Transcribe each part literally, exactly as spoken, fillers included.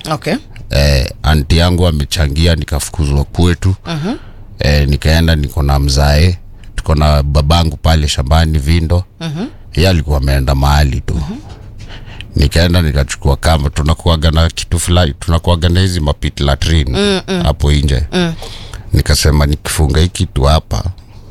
Okay. Eh, aunti yangu amechangia nikafukuzwa kwetu. Mhm. Uh-huh. Eh, nikaenda niko na mzae, tuko na babangu pale shambani Vindo. Mhm. Uh-huh. Yeye alikuwa ameenda mahali tu. Mhm. Uh-huh. Nikaenda nikachukua kamba, tunakuaga na kitu fulani, tunakuaga na hizi mapit latrine hapo nje. Mm. Nikasema nikifunga hiki kitu hapa,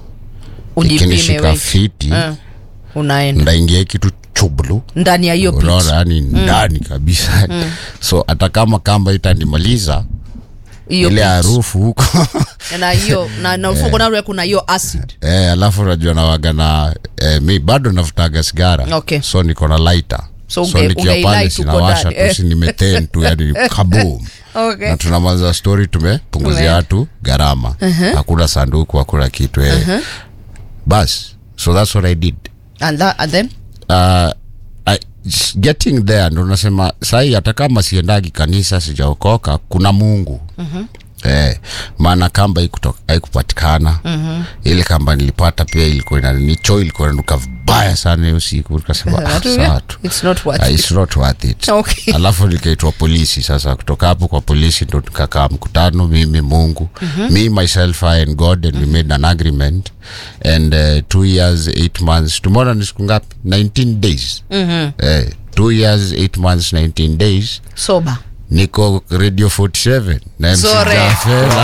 ukinishika fiti, mm. unaenda. Ndaingia kitu chublu ndani ya hiyo pit. Unaona yani mm. ndani kabisa. Mm. So hata kama kamba itanimaliza ile harufu huko na hiyo na na ufungo na roho kuna hiyo acid. Eh, alafu unajua na waga na eh, mi bado nafutaga sigara. Okay. So niko na lighter. So, so nikiwa pale sinawasha tu, si nimeten tu yani kaboom. Okay. Na tunamaza story tumepunguzia watu gharama. Uh-huh. Hakuna sanduku, hakuna kitu eh. Uh-huh. Bas. So that's what I did. And that and then uh I getting there ndo nasema sahi hata kama siendagi kanisa sijaokoka kuna Mungu. Mhm. Eh, maana kamba ikutoka haikupatikana. Mhm. Ile kamba nilipata pia ilikuwa ina nicho ilikuwa inanuka vibaya sana hiyo siku, nikasema ah, sawa tu. It's not worth uh, it. It's not worth it. Okay. Alafu nikaitwa polisi. Sasa kutoka hapo kwa polisi ndo tukakaa mkutano mimi Mungu. Mm-hmm. Me myself I and God and mm-hmm. we made an agreement and uh, two years eight months tomorrow ni siku ngapi? nineteen days. Mhm. Eh, two years eight months nineteen days sober. Niko Radio forty-seven na M C Jafela.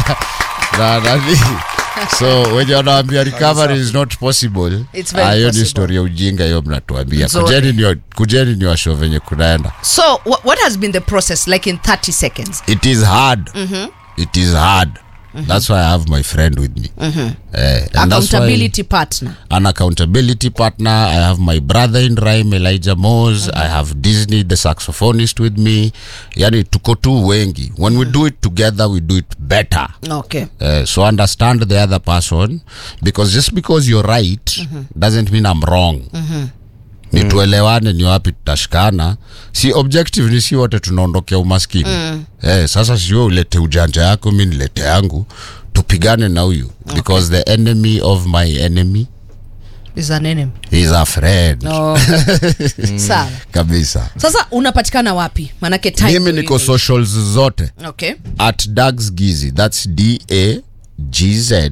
Na nani? So when you know recovery is not possible, it's very ayo possible. Ni story ya ujinga hiyo mnatuambia. Kujeni ni kujeni ni washo venye kunaenda. So what, what has been the process like in thirty seconds? It is hard. Mhm. It is hard. Mm-hmm. That's why I have my friend with me. Mm-hmm. Uh, accountability partner. An accountability partner. I have my brother in rhyme, Elijah Moz. Mm-hmm. I have Disney, the saxophonist, with me. Yani tuko tu wengi. When mm-hmm. we do it together, we do it better. Okay. Uh, so understand the other person, because just because you're right mm-hmm. doesn't mean I'm wrong. Mm-hmm. Ni tuelewane ni wapi tutashikana. Si objective ni si wote tunaondokea umaskini. Mm. Eh, sasa sio ulete ujanja yako mimi nilete yangu tupigane na huyu. Okay. Because the enemy of my enemy is an enemy. He is a friend. No. Sawa. Kabisa. Sasa unapatikana wapi? Manake time. Mimi niko socials zote. Okay. At Dags Gizi. That's D A G Z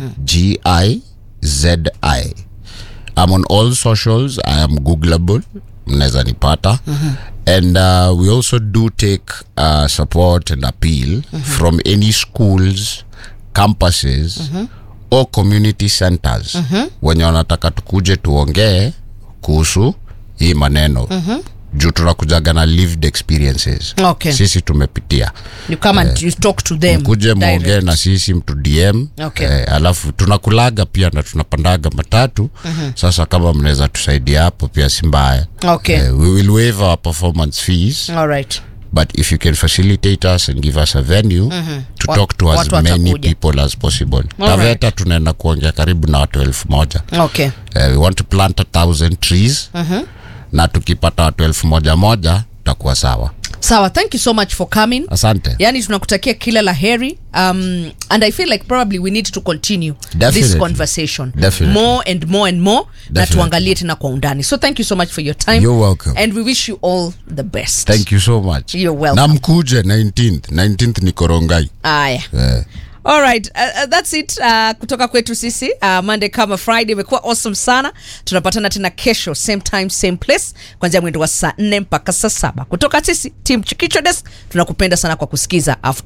G I Z I. I'm on all socials. I am Googleable. Mnaweza nipata. Mm-hmm. And uh, we also do take uh, support and appeal mm-hmm. from any schools, campuses mm-hmm. or community centers. Mm-hmm. Wenye wanataka tukuje tuongee kuhusu hii maneno. Mm-hmm. Juu tunakujaga na lived experiences. Okay. Sisi tumepitia. You come and uh, you talk to them. Mkuje muongee na sisi mtu D M. Okay. Uh, alafu tunakulaga pia na tunapandaga matatu. Mm-hmm. Sasa kama mnaweza tusaidia hapo pia si mbaya. Okay. Uh, we will waive our performance fees. All right. But if you can facilitate us and give us a venue mm-hmm. to What, talk to as many people as possible. Taveta right. Tunaenda kuongea karibu na watu elfu moja. Okay. Uh, we want to plant a thousand trees. Mhm. Na tukipata watu elfu moja moja tutakuwa sawa. Sawa, thank you so much for coming. Asante. Yani tunakutakia kila laheri. Um, and I feel like probably we need to continue Definitely. This conversation. Definitely. More and more and more. Definitely. Na tuangalie tena kwa undani. So thank you so much for your time. You're welcome. And we wish you all the best. Thank you so much. You're welcome. Na mkuje nineteenth. nineteenth ni Korongai. Aya. Yeah. All right, uh, that's it uh, kutoka kwetu sisi uh, Monday kama Friday imekuwa awesome sana. Tunapatana tena kesho same time same place kuanzia mwendo wa saa nne mpaka saa saba. Kutoka sisi team Chikicho Desk tunakupenda sana kwa kusikiza After